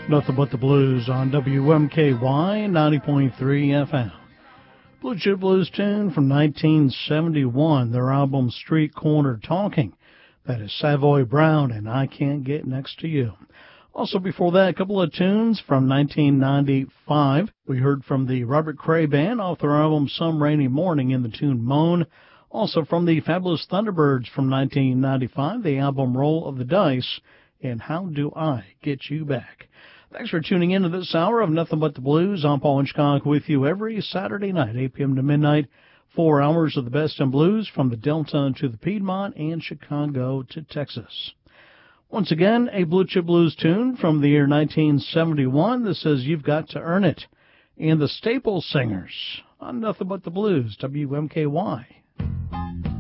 Nothing But the Blues on WMKY 90.3 FM. Blue Chip Blues tune from 1971, their album Street Corner Talking. That is Savoy Brown and I Can't Get Next to You. Also before that, a couple of tunes from 1995. We heard from the Robert Cray Band off their album Some Rainy Morning in the tune Moan. Also from the Fabulous Thunderbirds from 1995, the album Roll of the Dice and How Do I Get You Back. Thanks for tuning in to this hour of Nothing But the Blues. I'm Paul Hitchcock with you every Saturday night, 8 p.m. to midnight. 4 hours of the best in blues from the Delta to the Piedmont and Chicago to Texas. Once again, a Blue Chip Blues tune from the year 1971 that says You've Got to Earn It. And the Staple Singers on Nothing But the Blues, WMKY.